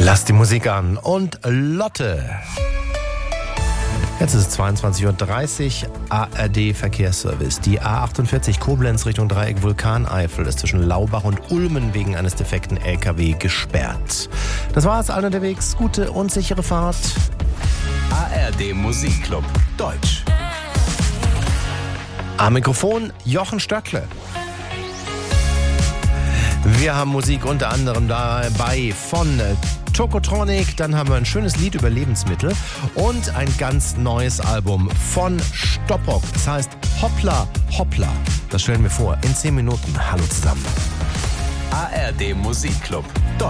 Lass die Musik an und Lotte. Jetzt ist es 22.30 Uhr, ARD Verkehrsservice. Die A48 Koblenz Richtung Dreieck Vulkaneifel ist zwischen Laubach und Ulmen wegen eines defekten LKW gesperrt. Das war's, allen unterwegs. Gute und sichere Fahrt. ARD Musikclub Deutsch. Am Mikrofon Jochen Stöckle. Wir haben Musik unter anderem dabei von Tokotronic, dann haben wir ein schönes Lied über Lebensmittel und ein ganz neues Album von Stoppock. Das heißt Hoppla Hoppla. Das stellen wir vor in 10 Minuten. Hallo zusammen. ARD Musikclub Deutsch.